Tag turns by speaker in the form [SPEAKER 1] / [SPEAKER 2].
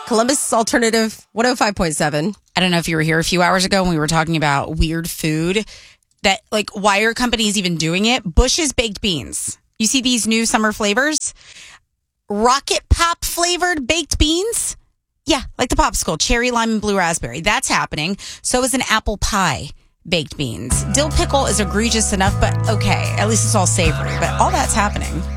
[SPEAKER 1] Columbus Alternative 105.7.
[SPEAKER 2] I don't know if you were here a few hours ago when we were talking about weird food that, like, why are companies even doing it? Bush's baked beans. You see these new summer flavors? Rocket Pop flavored baked beans? Yeah, like the popsicle, cherry, lime, and blue raspberry. That's happening. So is an apple pie baked beans. Dill pickle is egregious enough, but okay, at least it's all savory. But all that's happening.